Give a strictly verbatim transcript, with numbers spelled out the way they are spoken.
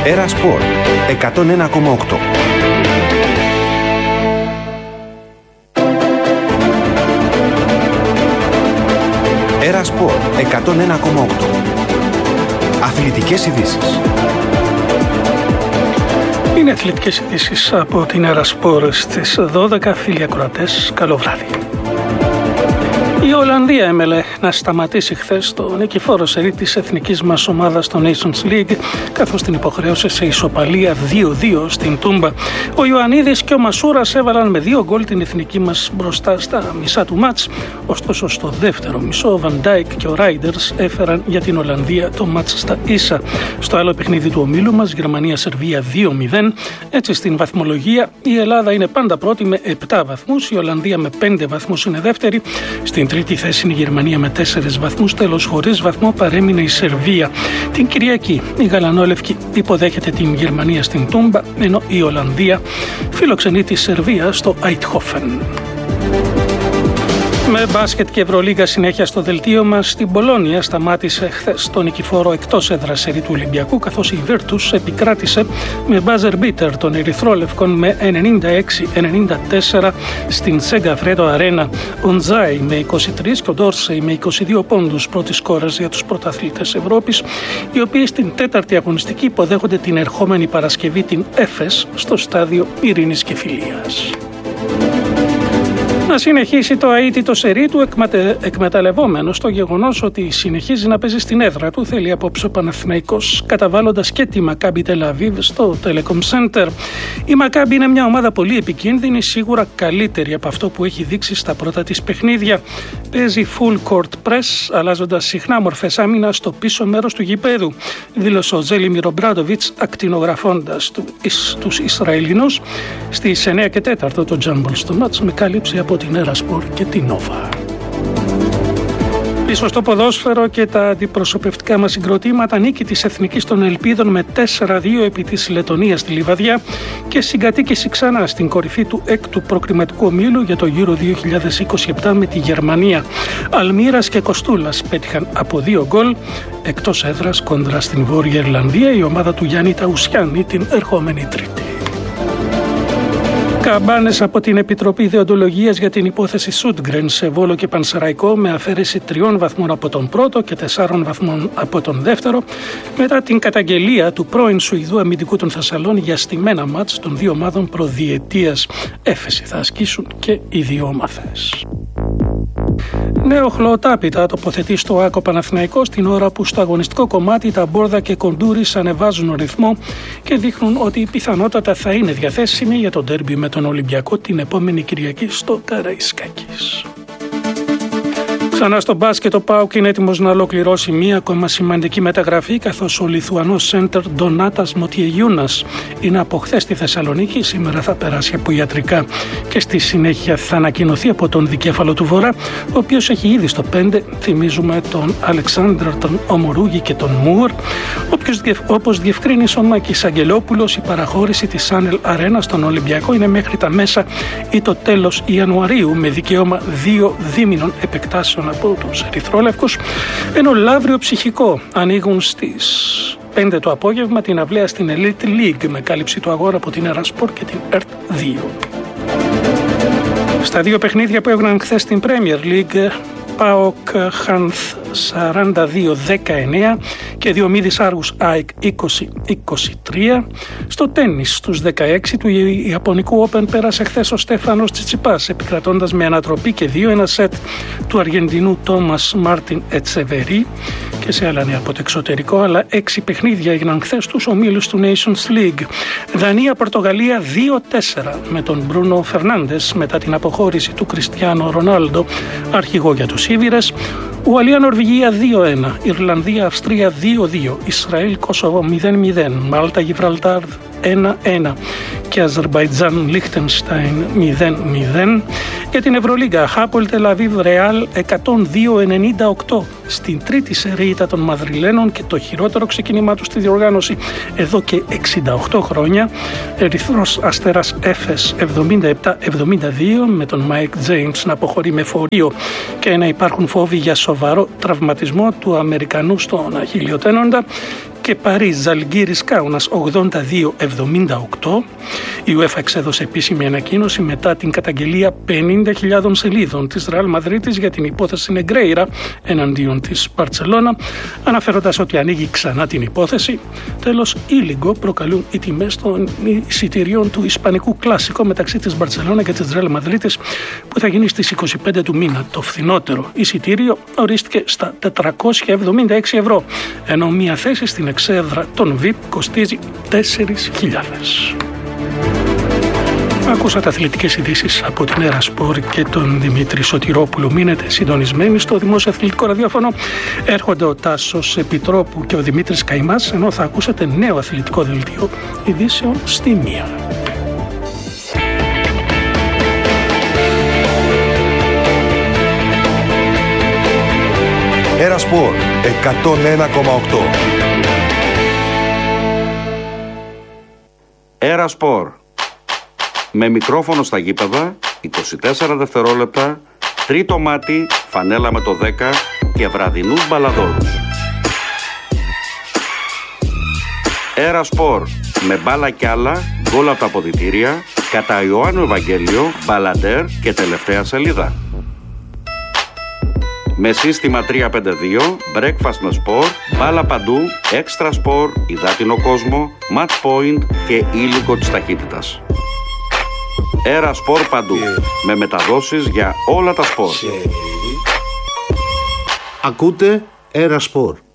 Έρα Σπορ εκατόν ένα κόμμα οκτώ. Έρα Σπορ εκατόν ένα κόμμα οκτώ. Αθλητικές ειδήσεις. Είναι αθλητικές ειδήσεις από την Έρα Σπορ στις δώδεκα. Φίλοι ακροατές, καλό βράδυ. Η Ολλανδία έμελε να σταματήσει χθες το νικηφόρο σερί της εθνικής μας ομάδας στο Nations League, καθώς την υποχρέωσε σε ισοπαλία δύο δύο στην Τούμπα. Ο Ιωαννίδης και ο Μασούρας έβαλαν με δύο γκολ την εθνική μας μπροστά στα μισά του μάτς. Ωστόσο στο δεύτερο μισό ο Βαν Ντάικ και ο Ράιντερς έφεραν για την Ολλανδία το μάτς στα ίσα. Στο άλλο παιχνίδι του ομίλου μας, Γερμανία-Σερβία δύο μηδέν. Έτσι στην βαθμολογία η Ελλάδα είναι πάντα πρώτη με επτά βαθμούς, η Ολλανδία με πέντε βαθμούς είναι δεύτερη. Στην τρίτη θέση είναι η Γερμανία με τέσσερις βαθμούς. Τέλος, χωρίς βαθμό παρέμεινε η Σερβία. Την Κυριακή η γαλανόλευκη υποδέχεται την Γερμανία στην Τούμπα, ενώ η Ολλανδία φιλοξενεί τη Σερβία στο Αιτχόφεν. Με μπάσκετ και Ευρωλίγκα συνέχεια στο δελτίο μας, στην Πολόνια σταμάτησε χθες το νικηφόρο εκτός έδρας σερί του Ολυμπιακού, καθώς η Βίρτους επικράτησε με buzzer beater των Ερυθρόλευκων με ενενήντα έξι ενενήντα τέσσερα στην Σέγκαφρέτο Αρένα. Ο Ντζάι με είκοσι τρία και ο Ντόρσεϊ με είκοσι δύο πόντους, πρώτη σκόρας για τους πρωταθλητές Ευρώπης, οι οποίοι στην τέταρτη αγωνιστική υποδέχονται την ερχόμενη Παρασκευή την Έφες στο στάδιο Ειρήνης και Φιλίας. Να συνεχίσει το αίτητο σερί του εκμετε... εκμεταλλευόμενο στο γεγονός ότι συνεχίζει να παίζει στην έδρα του, θέλει απόψε ο Παναθηναϊκός, καταβάλλοντας και τη Μακάμπι Τελαβίβ στο Telecom Center. Η Μακάμπι είναι μια ομάδα πολύ επικίνδυνη, σίγουρα καλύτερη από αυτό που έχει δείξει στα πρώτα της παιχνίδια. Παίζει full court press, αλλάζοντας συχνά μορφές άμυνας στο πίσω μέρος του γηπέδου, δήλωσε ο Τζέλιμιρ Ομπράντοβιτς, ακτινογραφώντας του... τους Ισραηλινούς στις εννιά και τέσσερα το τζάμπολ στο μάτς, με κάλυψη από την Έρα Σπορ και την Νόβα. Πίσω στο ποδόσφαιρο και τα αντιπροσωπευτικά μας συγκροτήματα, νίκη της Εθνικής των Ελπίδων με τέσσερα δύο επί της Λετωνίας στη Λιβαδιά και συγκατοίκηση ξανά στην κορυφή του έκτου προκριματικού ομίλου για το Euro δύο χιλιάδες είκοσι επτά με τη Γερμανία. Αλμύρας και Κοστούλας πέτυχαν από δύο γκολ εκτός έδρας κόντρα στην Βόρεια Ιρλανδία η ομάδα του Γιάννη Ταουσιάννη την ερχόμενη Τρίτη. Καμπάνες από την Επιτροπή Δεοντολογίας για την υπόθεση Σούντγκρεν σε Βόλο και Πανσεραϊκό, με αφαίρεση τριών βαθμών από τον πρώτο και τεσσάρων βαθμών από τον δεύτερο, μετά την καταγγελία του πρώην Σουηδού αμυντικού των Θεσσαλών για στημένα μάτς των δύο ομάδων προδιετίας. Έφεση θα ασκήσουν και οι δύο ομάδες. Νέο χλωοτάπητα τοποθετεί στο Άκο Παναθηναϊκός την ώρα που στο αγωνιστικό κομμάτι τα Μπόρδα και Κοντούρης ανεβάζουν ρυθμό και δείχνουν ότι πιθανότατα θα είναι διαθέσιμοι για το ντέρμπι με τον Ολυμπιακό την επόμενη Κυριακή στο Καραϊσκάκης. Ξανά στο μπάσκετ, ο ΠΑΟΚ είναι έτοιμος να ολοκληρώσει μία ακόμα σημαντική μεταγραφή, καθώς ο Λιθουανός σέντερ Ντονάτας Μοτιεγιούνας είναι από χθες στη Θεσσαλονίκη. Σήμερα θα περάσει από ιατρικά και στη συνέχεια θα ανακοινωθεί από τον δικέφαλο του Βορρά, ο οποίος έχει ήδη στο πέντε, θυμίζουμε, τον Αλεξάνδρ, τον Ομορούγη και τον Μουρ. Όπως διευκρίνησε ο Μάκης Αγγελόπουλος, η παραχώρηση της Σάνελ Αρένα στον Ολυμπιακό είναι μέχρι τα μέσα ή το τέλος Ιανουαρίου, με δικαίωμα δύο δίμηνων επεκτάσεων από τους Ερυθρόλευκους, ενώ Λαύριο Ψυχικό ανοίγουν στις πέντε το απόγευμα την αυλαία στην Elite League με κάλυψη του αγώνα από την Έρα Σπορ και την ΕΡΤ δύο. Στα δύο παιχνίδια που έγιναν χθες στην Premier League, ΠΑΟΚ Χανθ σαράντα δύο δεκαεννέα και Διομήδης Άργους ΑΕΚ είκοσι είκοσι τρία. Στο τένις στους δεκαέξι του Ιαπωνικού Open πέρασε χθες ο Στέφανος Τσιτσιπάς, επικρατώντας με ανατροπή και δύο ένα σετ του Αργεντινού Τόμας Μάρτιν Ετσεβερί. Και σε άλλα νέα από το εξωτερικό, αλλά έξι παιχνίδια έγιναν χθες στους ομίλους του Nations League. Δανία-Πορτογαλία δύο τέσσερα με τον Μπρούνο Φερνάντες μετά την αποχώρηση του Κριστιάνο Ρονάλντο, αρχηγό για τους Ήβηρες. Ουαλία-Νορβηγία δύο ένα, Ιρλανδία-Αυστρία δύο δύο, Ισραήλ-Κόσοβο μηδέν μηδέν, Μάλτα-Γιβραλτάρ ένα ένα και Αζερμπαϊτζάν-Λίχτενστάιν μηδέν μηδέν. Για την Ευρωλίγκα, Χάπολ Τελαβίβ Ρεάλ εκατόν δύο ενενήντα οκτώ, στην τρίτη σερίτσα των Μαδριλένων και το χειρότερο ξεκίνημά του στη διοργάνωση εδώ και εξήντα οκτώ χρόνια. Ερυθρός Αστέρας Έφες εβδομήντα επτά εβδομήντα δύο με τον Μάικ Τζέιμς να αποχωρεί με φορείο και να υπάρχουν φόβοι για σοβαρό τραυματισμό του Αμερικανού στον αχιλλιοτένοντα. και Παρί Ζαλγκίρις Κάουνας ογδόντα δύο εβδομήντα οκτώ. Η UEFA εξέδωσε επίσημη ανακοίνωση μετά την καταγγελία πενήντα χιλιάδων σελίδων της Ρεάλ Μαδρίτης για την υπόθεση Νεγκρέιρα εναντίον της Μπαρτσελώνα, αναφέροντας ότι ανοίγει ξανά την υπόθεση. Τέλος, ήλιγκο προκαλούν οι τιμές των εισιτηρίων του Ισπανικού Κλάσικο μεταξύ της Μπαρτσελώνα και της Ρεάλ Μαδρίτης, που θα γίνει στις είκοσι πέντε του μήνα. Το φθηνότερο εισιτήριο ορίστηκε στα τετρακόσια εβδομήντα έξι ευρώ, ενώ μία θέση στην εξέδρα των βι άι πι κοστίζει τέσσερις χιλιάδες. Ακούσατε αθλητικές ειδήσεις από την Έρα Σπορ και τον Δημήτρη Σωτηρόπουλο. Μείνετε συντονισμένοι στο Δημόσιο Αθλητικό Ραδιόφωνο. Έρχονται ο Τάσος Επιτρόπου και ο Δημήτρης Καημάς, ενώ θα ακούσετε νέο αθλητικό δελτίο ειδήσεων στη μία. Έρα Σπορ εκατόν ένα κόμμα οκτώ. Έρα Σπορ. Με μικρόφωνο στα γήπεδα, είκοσι τέσσερα δευτερόλεπτα, τρίτο μάτι, φανέλα με το δέκα και βραδινούς μπαλαδόρους. Έρα Σπορ. Με μπάλα κι άλλα, γκολ από τα αποδυτήρια, κατά Ιωάννου Ευαγγέλιο, μπαλαντέρ και τελευταία σελίδα. Με σύστημα τρία πέντε δύο, breakfast με σπορ, μπάλα παντού, extra σπορ, υδάτινο κόσμο, match point και ήλικο της ταχύτητας. Έρα Σπορ παντού, yeah. με μεταδόσεις για όλα τα σπορ. Ακούτε Έρα Σπορ.